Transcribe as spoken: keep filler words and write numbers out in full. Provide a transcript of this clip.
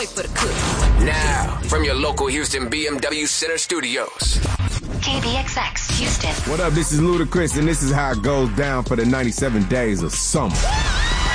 wait for the cookie. Now, from your local Houston B M W Center Studios. K B X X, Houston. What up, this is Ludacris, and this is how it goes down for the ninety-seven days of summer.